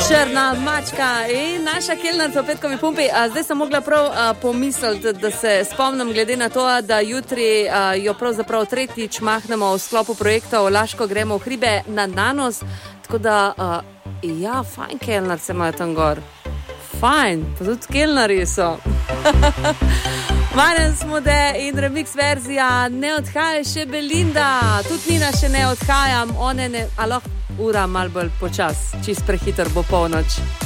Črna mačka in naša kelnarca v petkovi pumpi. Zdaj sem mogla prav pomisliti, da se spomnim glede na to, da jutri jo pravzaprav tretjič mahnemo v sklopu projekta Laško gremo v hribe na Nanos. Tako da, ja, fajn kelnarce imajo tam gor. Fajn, pa tudi kelnari so. Marjan Smode in remix verzija Ne odhajaj še Belinda. Tudi Nina še ne odhajam, one ne, aloh ura malo bolj počas, čist prehiter bo polnoč.